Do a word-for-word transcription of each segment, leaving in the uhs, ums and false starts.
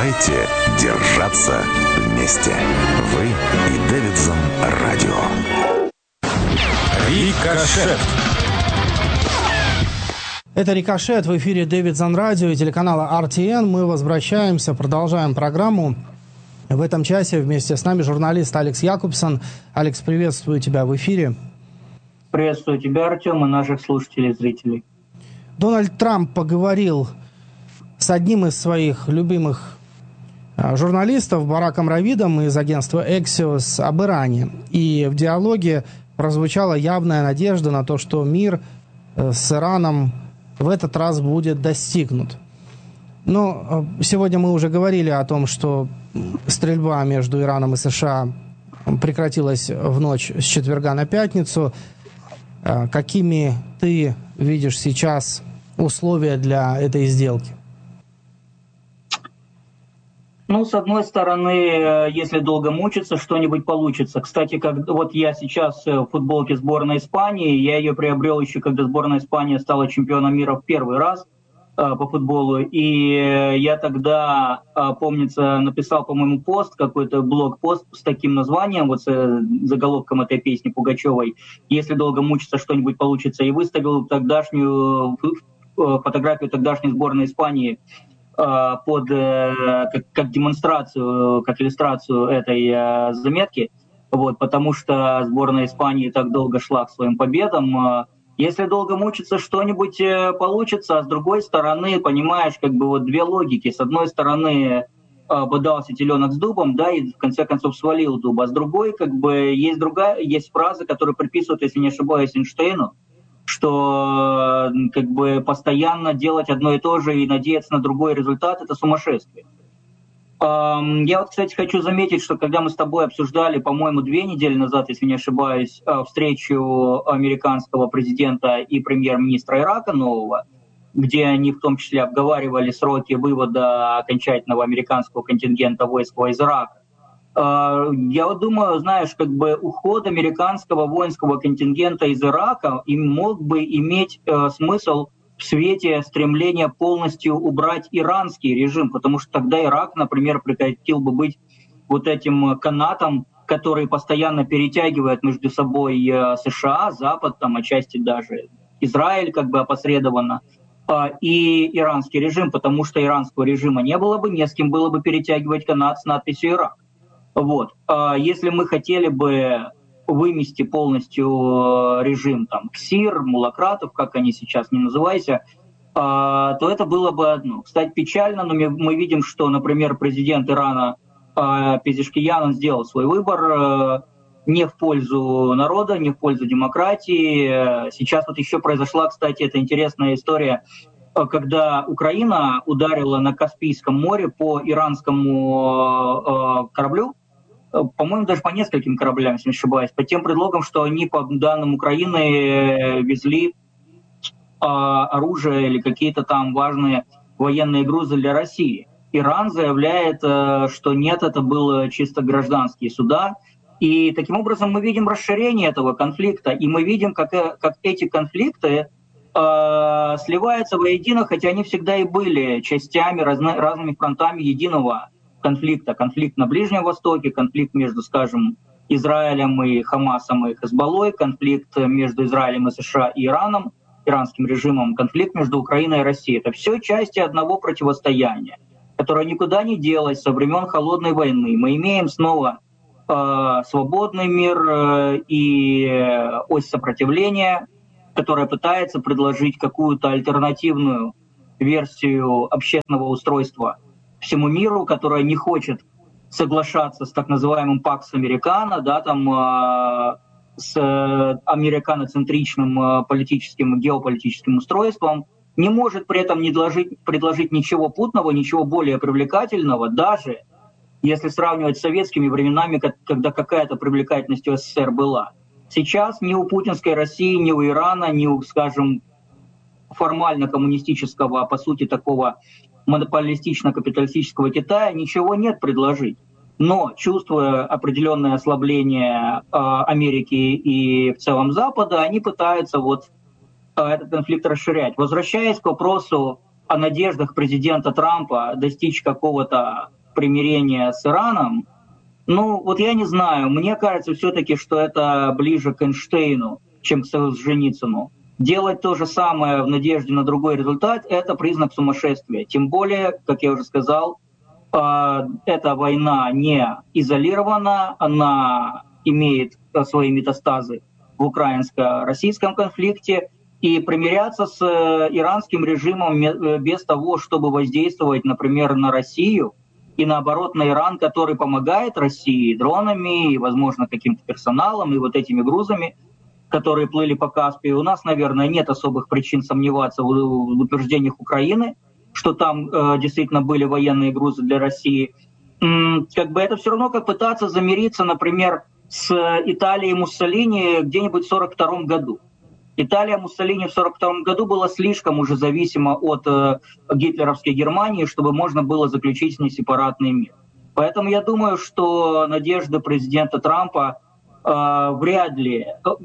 Давайте держаться вместе. Вы и Дэвидсон Радио. Рикошет. Это «Рикошет», в эфире Дэвидсон Радио и телеканала ар ти эн. Мы возвращаемся, продолжаем программу. В этом часе вместе с нами журналист Алекс Якубсон. Алекс, приветствую тебя в эфире. Приветствую тебя, Артем, и наших слушателей и зрителей. Дональд Трамп поговорил с одним из своих любимых журналистов, Бараком Равидом из агентства Axios, об Иране. И в диалоге прозвучала явная надежда на то, что мир с Ираном в этот раз будет достигнут. Но сегодня мы уже говорили о том, что стрельба между Ираном и США прекратилась в ночь с четверга на пятницу. Какими ты видишь сейчас условия для этой сделки? Ну, с одной стороны, если долго мучиться, что-нибудь получится. Кстати, как, вот я сейчас в футболке сборной Испании, я ее приобрел еще, когда сборная Испании стала чемпионом мира в первый раз э, по футболу. И я тогда, э, помнится, написал, по-моему, пост, какой-то блог-пост с таким названием, вот с заголовком этой песни Пугачевой «Если долго мучиться, что-нибудь получится», и выставил тогдашнюю фотографию тогдашней сборной Испании под как, как демонстрацию, как иллюстрацию этой э, заметки, вот, потому что сборная Испании так долго шла к своим победам. Если долго мучиться, что-нибудь получится, а с другой стороны, понимаешь, как бы вот две логики. С одной стороны, бодался теленок с дубом, да, и в конце концов свалил дуб, а с другой, как бы, есть другая, есть фраза, которую приписывают, если не ошибаюсь, Эйнштейну, что как бы постоянно делать одно и то же и надеяться на другой результат — это сумасшествие. Я вот, кстати, хочу заметить, что когда мы с тобой обсуждали, по-моему, две недели назад, если не ошибаюсь, встречу американского президента и премьер-министра Ирака нового, где они в том числе обговаривали сроки вывода окончательного американского контингента войск из Ирака, я вот думаю, знаешь, как бы уход американского воинского контингента из Ирака им мог бы иметь э, смысл в свете стремления полностью убрать иранский режим, потому что тогда Ирак, например, прекратил бы быть вот этим канатом, который постоянно перетягивает между собой э, США, Запад, там, отчасти даже Израиль, как бы опосредованно, э, и иранский режим, потому что иранского режима не было бы, не с кем было бы перетягивать канат с надписью «Ирак». Вот. Если мы хотели бы вымести полностью режим там КСИР, мулакратов, как они сейчас не называются, то это было бы одно. Кстати, печально, но мы видим, что, например, президент Ирана Пезешкиян, он сделал свой выбор не в пользу народа, не в пользу демократии. Сейчас вот еще произошла, кстати, эта интересная история, когда Украина ударила на Каспийском море по иранскому кораблю, по-моему, даже по нескольким кораблям, если не ошибаюсь, по тем предлогам, что они, по данным Украины, везли а, оружие или какие-то там важные военные грузы для России. Иран заявляет, а, что нет, это были чисто гражданские суда. И таким образом мы видим расширение этого конфликта, и мы видим, как, как эти конфликты а, сливаются воедино, хотя они всегда и были частями, разно, разными фронтами единого конфликта. Конфликт на Ближнем Востоке, конфликт между, скажем, Израилем и Хамасом и Хезболлой, конфликт между Израилем и США и Ираном, иранским режимом, конфликт между Украиной и Россией. Это все части одного противостояния, которое никуда не делось со времен Холодной войны. Мы имеем снова э, свободный мир э, и ось сопротивления, которая пытается предложить какую-то альтернативную версию общественного устройства всему миру, которая не хочет соглашаться с так называемым Пакс Американо, да, там, э, с американоцентричным э, политическим и геополитическим устройством, не может при этом не предложить, предложить ничего путного, ничего более привлекательного, даже если сравнивать с советскими временами, когда какая-то привлекательность у СССР была. Сейчас ни у путинской России, ни у Ирана, ни у, скажем, формально коммунистического, а по сути такого монополистично-капиталистического Китая ничего нет предложить. Но, чувствуя определенное ослабление э, Америки и в целом Запада, они пытаются вот э, этот конфликт расширять. Возвращаясь к вопросу о надеждах президента Трампа достичь какого-то примирения с Ираном, ну, вот я не знаю, мне кажется все-таки, что это ближе к Эйнштейну, чем к Солженицыну. Делать то же самое в надежде на другой результат – это признак сумасшествия. Тем более, как я уже сказал, эта война не изолирована, она имеет свои метастазы в украинско-российском конфликте, и примиряться с иранским режимом без того, чтобы воздействовать, например, на Россию, и наоборот на Иран, который помогает России дронами, и, возможно, каким-то персоналом, и вот этими грузами, которые плыли по Каспию, у нас, наверное, нет особых причин сомневаться в, в утверждениях Украины, что там э, действительно были военные грузы для России. М-м, как бы это все равно как пытаться замириться, например, с Италией Муссолини где-нибудь в сорок втором году. Италия Муссолини в сорок втором году была слишком уже зависима от э, гитлеровской Германии, чтобы можно было заключить с ней сепаратный мир. Поэтому я думаю, что надежды президента Трампа э, вряд ли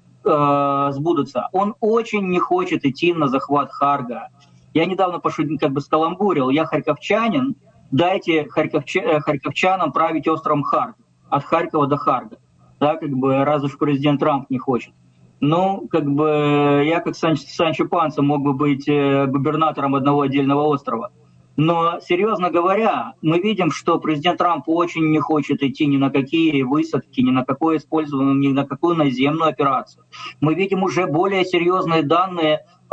э, сбудутся. Он очень не хочет идти на захват Харга. Я недавно пошутил, как бы скаламбурил, я харьковчанин, дайте харьковча, харьковчанам править островом Харг, от Харькова до Харга. Да, как бы, раз уж президент Трамп не хочет. Ну, как бы, я как Сан, Санчо Панса мог бы быть э, губернатором одного отдельного острова. Но, серьезно говоря, мы видим, что президент Трамп очень не хочет идти ни на какие высадки, ни на какое использование, ни на какую наземную операцию. Мы видим уже более серьезные данные э,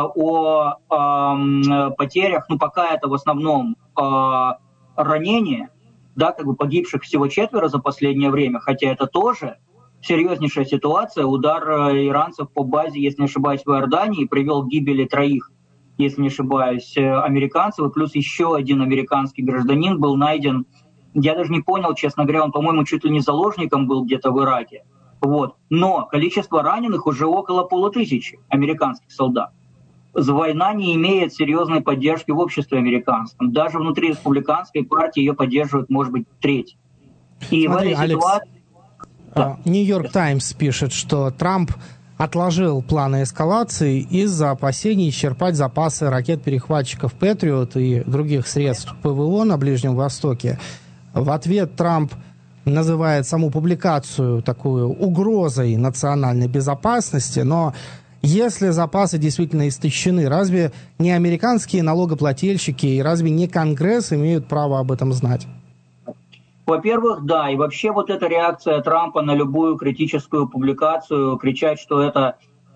о э, потерях, ну, пока это в основном э, ранения, да, как бы погибших всего четверо за последнее время, хотя это тоже серьезнейшая ситуация. Удар иранцев по базе, если не ошибаюсь, в Иордании привел к гибели троих, если не ошибаюсь, американцев, и плюс еще один американский гражданин был найден, я даже не понял, честно говоря, он, по-моему, чуть ли не заложником был где-то в Ираке. Вот. Но количество раненых уже около полутысячи американских солдат. Война не имеет серьезной поддержки в обществе американском. Даже внутри республиканской партии ее поддерживают, может быть, треть. И Смотри, в этой ситуации... Нью-Йорк Таймс пишет, что Трамп отложил планы эскалации из-за опасений исчерпать запасы ракет-перехватчиков «Патриот» и других средств ПВО на Ближнем Востоке. В ответ Трамп называет саму публикацию такую угрозой национальной безопасности, но если запасы действительно истощены, разве не американские налогоплательщики и разве не Конгресс имеют право об этом знать? Во-первых, да, и вообще вот эта реакция Трампа на любую критическую публикацию, кричать, что это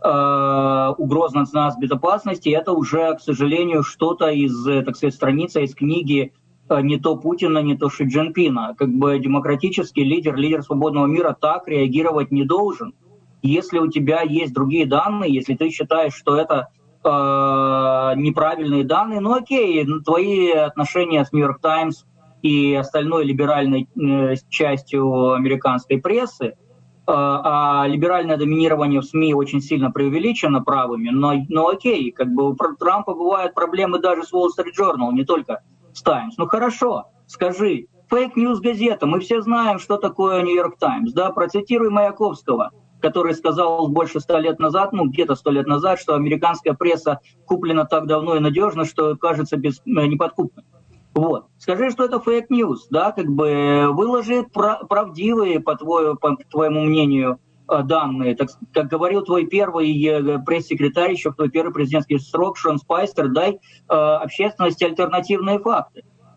э, угроза национальной безопасности, это уже, к сожалению, что-то из, так сказать, страница из книги э, не то Путина, не то Ши Цзиньпина. Как бы демократический лидер, лидер свободного мира так реагировать не должен. Если у тебя есть другие данные, если ты считаешь, что это э, неправильные данные, ну окей, твои отношения с Нью-Йорк Таймс и остальной либеральной э, частью американской прессы, э, а либеральное доминирование в СМИ очень сильно преувеличено правыми, но, но окей, как бы у Трампа бывают проблемы даже с Wall Street Journal, не только с Times. Ну хорошо, скажи, фейк-ньюс газета, мы все знаем, что такое Нью-Йорк Таймс, да, процитируй Маяковского, который сказал больше ста лет назад, ну где-то сто лет назад, что американская пресса куплена так давно и надежно, что кажется без, неподкупной. Вот. Скажи, что это фейк-ньюс, да, как бы выложи правдивые, по, твою, по твоему мнению, данные. Так, как говорил твой первый пресс-секретарь, еще в твой первый президентский срок, Шон Спайстер, дай э, общественности альтернативные факты.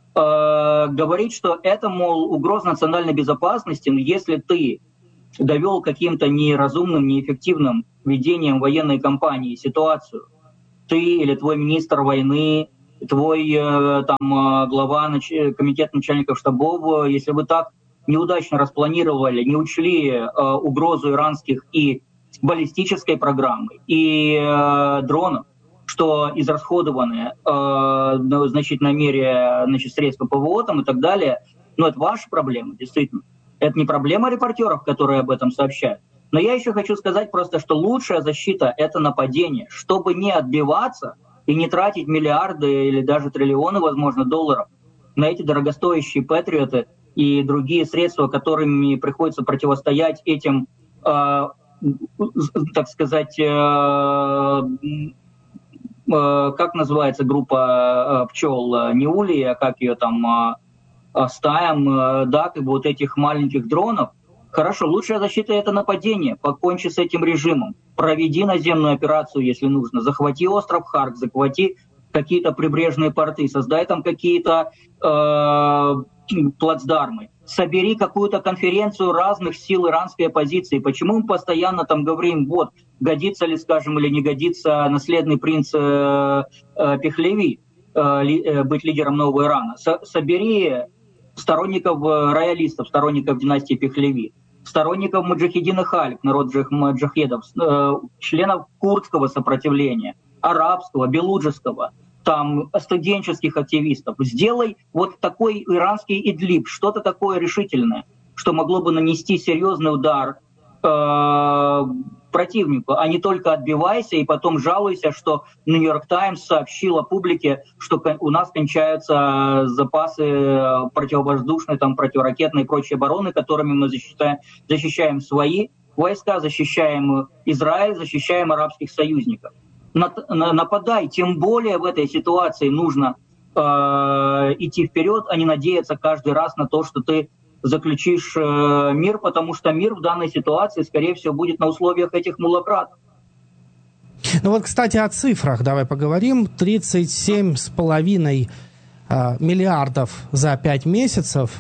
Э, говорить, что это, мол, угроза национальной безопасности, но если ты довел каким-то неразумным, неэффективным ведением военной кампании ситуацию, ты или твой министр войны, твой там глава комитета начальников штабов, если вы так неудачно распланировали, не учли э, угрозу иранских и баллистической программы, и э, дронов, что израсходованы э, в значительной мере значит, средства ПВО там, и так далее, но это ваша проблема, действительно. Это не проблема репортеров, которые об этом сообщают. Но я еще хочу сказать просто, что лучшая защита — это нападение. Чтобы не отбиваться и не тратить миллиарды или даже триллионы, возможно, долларов на эти дорогостоящие патриоты и другие средства, которыми приходится противостоять этим, э, так сказать, э, э, как называется группа э, пчел, не улей, а как ее там, э, стаям, да, как бы вот этих маленьких дронов. Хорошо, лучшая защита — это нападение. Покончи с этим режимом. Проведи наземную операцию, если нужно. Захвати остров Харк, захвати какие-то прибрежные порты, создай там какие-то э, плацдармы. Собери какую-то конференцию разных сил иранской оппозиции. Почему мы постоянно там говорим, вот, годится ли, скажем, или не годится наследный принц э, э, Пехлеви э, ли, э, быть лидером нового Ирана? Со- собери сторонников э, роялистов, сторонников династии Пехлеви, сторонников Маджахедина Халик, народ джах, маджахедов, э, членов курдского сопротивления, арабского, белуджского, там, студенческих активистов. Сделай вот такой иранский Идлиб, что-то такое решительное, что могло бы нанести серьезный удар э, противнику, а не только отбивайся и потом жалуйся, что Нью-Йорк Таймс сообщила публике, что у нас кончаются запасы противовоздушной, там, противоракетной и прочей обороны, которыми мы защищаем, защищаем свои войска, защищаем Израиль, защищаем арабских союзников. Нападай, тем более в этой ситуации нужно э, идти вперед, а не надеяться каждый раз на то, что ты заключишь э, мир, потому что мир в данной ситуации, скорее всего, будет на условиях этих мулакратов. Ну вот, кстати, о цифрах давай поговорим. тридцать семь с половиной э, миллиардов за пять месяцев.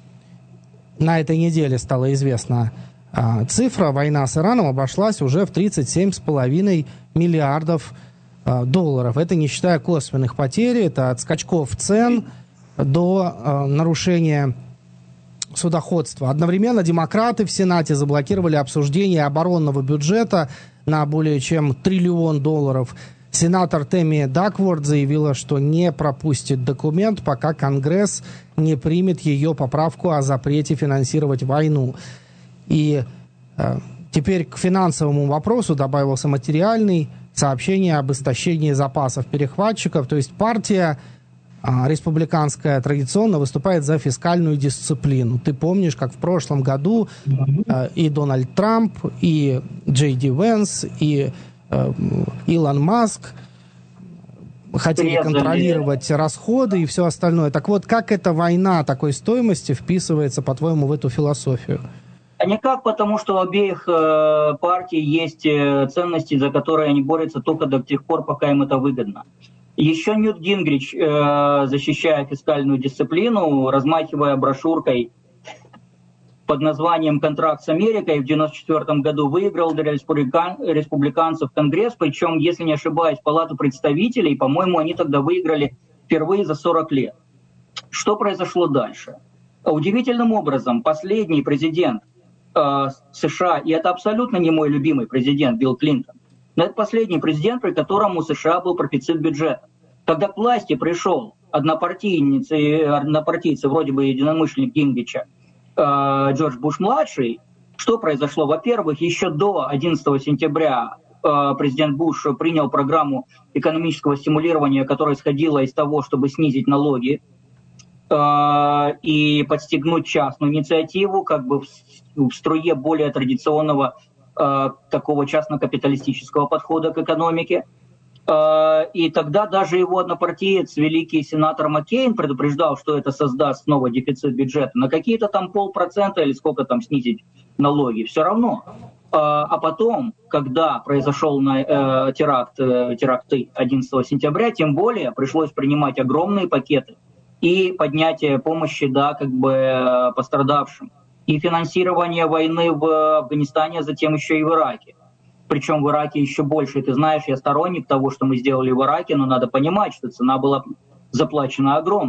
На этой неделе стало известно. Э, цифра «Война с Ираном» обошлась уже в тридцать семь с половиной миллиардов э, долларов. Это не считая косвенных потерь, это от скачков цен до э, нарушения судоходства. Одновременно демократы в Сенате заблокировали обсуждение оборонного бюджета на более чем триллион долларов. Сенатор Тэмми Дакворт заявила, что не пропустит документ, пока Конгресс не примет ее поправку о запрете финансировать войну. И э, теперь к финансовому вопросу добавился материальный. Сообщение об истощении запасов перехватчиков. То есть партия э, республиканская традиционно выступает за фискальную дисциплину. Ты помнишь, как в прошлом году э, и Дональд Трамп, и Джей Ди Венс, и э, Илон Маск хотели контролировать расходы и все остальное. Так вот, как эта война такой стоимости вписывается, по-твоему, в эту философию? А никак, потому что у обеих э, партий есть э, ценности, за которые они борются только до тех пор, пока им это выгодно. Еще Ньют Гингрич, э, защищая фискальную дисциплину, размахивая брошюркой под названием «Контракт с Америкой», в девяносто четвёртом году выиграл для республикан, республиканцев Конгресс, причем, если не ошибаюсь, Палату представителей, по-моему, они тогда выиграли впервые за сорок лет. Что произошло дальше? Удивительным образом, последний президент США, и это абсолютно не мой любимый президент Билл Клинтон, но это последний президент, при котором у США был профицит бюджета. Когда к власти пришел однопартийцы, однопартийцы вроде бы единомышленник Гингрича, Джордж Буш-младший, что произошло? Во-первых, еще до одиннадцатого сентября президент Буш принял программу экономического стимулирования, которая исходила из того, чтобы снизить налоги и подстегнуть частную инициативу, как бы в струе более традиционного э, такого частно-капиталистического подхода к экономике. Э, и тогда даже его однопартиец, великий сенатор Маккейн, предупреждал, что это создаст снова дефицит бюджета. На какие-то там полпроцента или сколько там снизить налоги, все равно. Э, а потом, когда произошел на, э, теракт, э, теракты одиннадцатого сентября, тем более пришлось принимать огромные пакеты и поднятие помощи, да, как бы пострадавшим. И финансирование войны в Афганистане, а затем еще и в Ираке. Причем в Ираке еще больше. Ты знаешь, я сторонник того, что мы сделали в Ираке, но надо понимать, что цена была заплачена огромная.